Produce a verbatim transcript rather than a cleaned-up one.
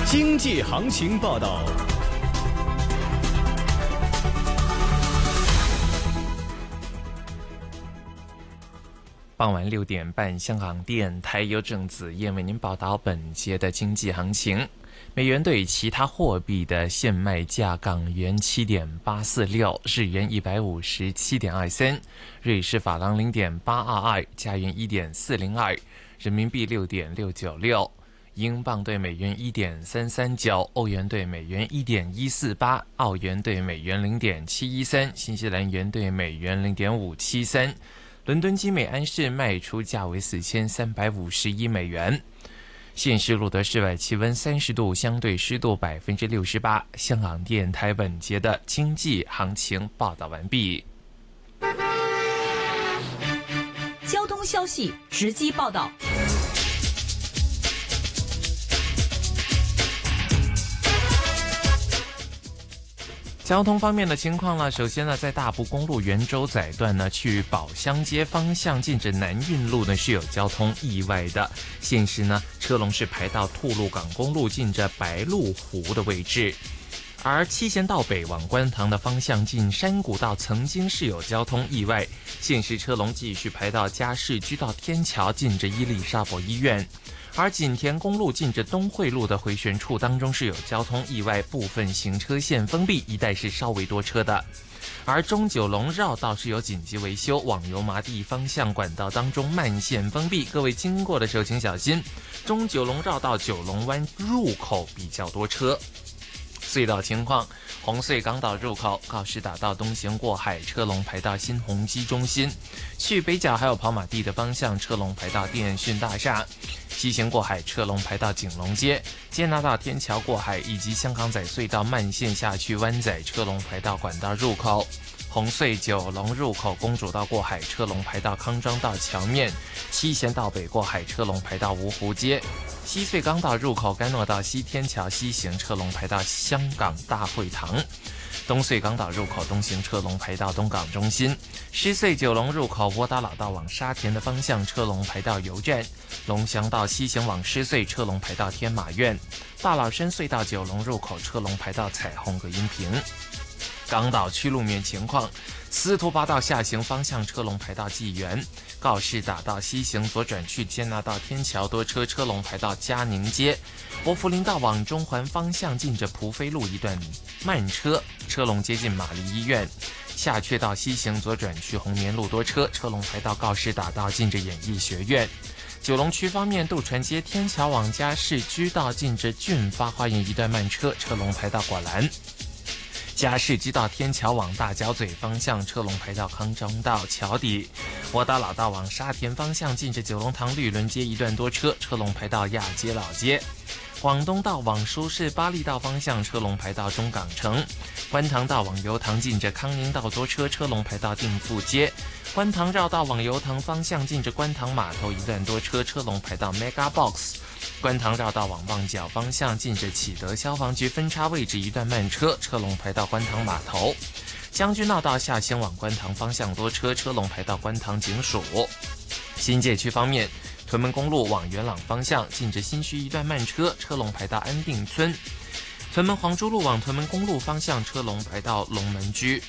经济行情报道。 傍晚六点半，香港电台由郑子燕为您报道本节的经济行情。美元对其他货币的现卖价：港元七点八四六，日元一百五十七点二三，瑞士法郎零点八二二，加元一点四零二，人民币六点六九六，英镑对美元一点三三九，欧元对美元一点一四八，澳元对美元零点七一三，新西兰元对美元零点五七三。伦敦金每安士卖出价为四千三百五十一美元。现时录得室外气温三十度，相对湿度百分之六十八。香港电台本节的经济行情报道完毕。 交通消息直击报道。 交通方面的情况呢，首先呢，在大埔公路元州仔段呢，去宝乡街方向近着南运路呢是有交通意外的，现时呢车龙是排到吐露港公路近着白鹿湖的位置。而七贤道北往观塘的方向近山谷道曾经是有交通意外，现时车龙继续排到嘉市居道天桥近着伊丽莎白医院。而锦田公路近着东汇路的回旋处当中是有交通意外，部分行车线封闭，一带是稍微多车的。而中九龙绕道是有紧急维修，往油麻地方向管道当中慢线封闭，各位经过的时候请小心。中九龙绕道九龙湾入口比较多车。隧道情况：红隧港岛入口告士打道东行过海，车龙排到新鸿基中心；去北角还有跑马地的方向，车龙排到电讯大厦；西行过海，车龙排到景隆街；接纳到天桥过海，以及香港仔隧道慢线下去湾仔，车龙排到管道入口。红隧九龙入口公主道过海，车龙排到康庄道桥面；七贤道北过海，车龙排到芜湖街；西隧港岛入口甘诺道西天桥西行，车龙排到香港大会堂；东隧港岛入口东行，车龙排到东港中心；狮隧九龙入口窝打老道往沙田的方向，车龙排到油站；龙翔道西行往狮隧，车龙排到天马苑；大老山隧道九龙入口，车龙排到彩虹隔音屏。港岛区路面情况：司徒拔道下行方向车龙排到纪元；告士打道西行左转去接纳道天桥多车，车龙排到嘉宁街；伯福林道往中环方向近着蒲飞路一段慢车，车龙接近玛丽医院；下阙道西行左转去红棉路多车，车龙排到告士打道近着演艺学院。九龙区方面，渡船街天桥往嘉市居道近着俊发花园一段慢车，车龙排到果栏。嘉市居道天桥往大角咀方向，车龙排到康庄道桥底；窝打老道往沙田方向，近着九龙塘绿伦街一段多车，车龙排到亚皆老街；广东道往苏市巴利道方向，车龙排到中港城；观塘道往油塘近着康宁道多车，车龙排到定富街；观塘绕道往油塘方向，近着观塘码头一段多车，车龙排到 Mega Box；观塘绕道往旺角方向，近着启德消防局分叉位置一段慢车，车龙排到观塘码头；将军澳道下行往观塘方向多车，车龙排到观塘警署。新界区方面，屯门公路往元朗方向，近着新墟一段慢车，车龙排到安定村；屯门黄珠路往屯门公路方向，车龙排到龙门居；